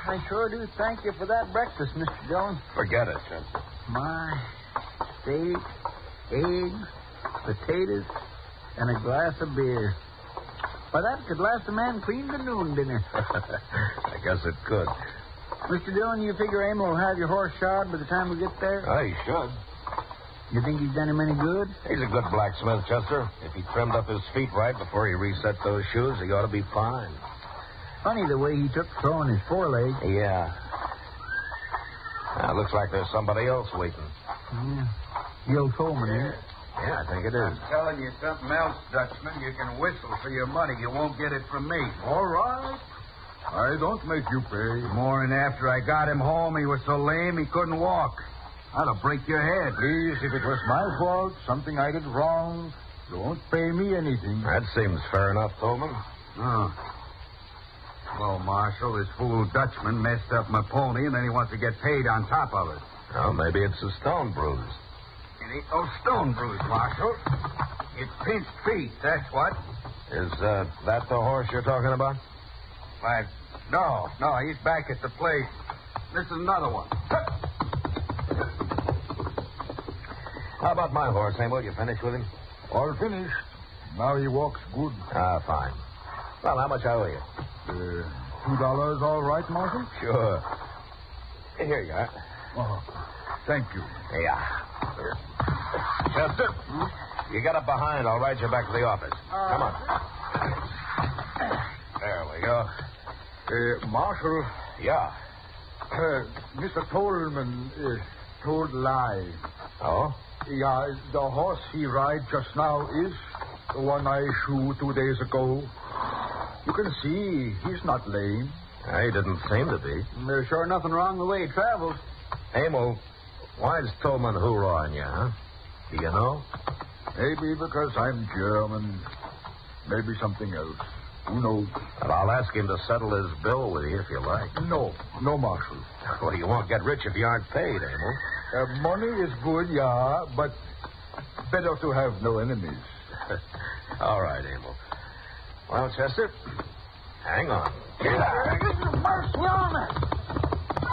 I sure do thank you for that breakfast, Mr. Jones. Forget it, Chester. My steak, eggs, potatoes, and a glass of beer. Why, that could last a man clean to noon dinner. I guess it could. Mr. Dillon, you figure Emil will have your horse shod by the time we get there? He should. You think he's done him any good? He's a good blacksmith, Chester. If he trimmed up his feet right before he reset those shoes, he ought to be fine. Funny the way he took throwing his foreleg. Yeah. Looks like there's somebody else waiting. Yeah. Gil Coleman, ain't it? Yeah, I think it is. I'm telling you something else, Dutchman. You can whistle for your money. You won't get it from me. All right. I don't make you pay. Morning after I got him home, he was so lame he couldn't walk. I'd have break your head. Please, if it was my fault, something I did wrong, don't pay me anything. That seems fair enough, Tolman. Oh. Well, Marshal, this fool Dutchman messed up my pony, and then he wants to get paid on top of it. Well, maybe it's a stone bruise. It ain't no stone bruise, Marshal. It's pinched feet, that's what. Is that the horse you're talking about? Why, no, he's back at the place. This is another one. How about my horse, Emil? You finished with him? All finished. Now he walks good. Fine. Well, how much I owe you? $2 all right, Marshal? Sure. Here you are. Oh, thank you. Yeah. Chester, you got up behind. I'll ride you back to the office. Come on. There we go. Marshal. Yeah. Mr. Tolman told lie. Oh? Yeah, the horse he ride just now is the one I shoot 2 days ago. You can see he's not lame. He didn't seem to be. There's sure nothing wrong the way he travels. Emil, why is Tolman hoorahing you, huh? Do you know? Maybe because I'm German. Maybe something else. Who knows? Well, I'll ask him to settle his bill with you if you like. No, Marshal. Well, you won't get rich if you aren't paid, Emil. Money is good, yeah, but better to have no enemies. All right, Emil. Well, Chester, hang on. Mercy on us.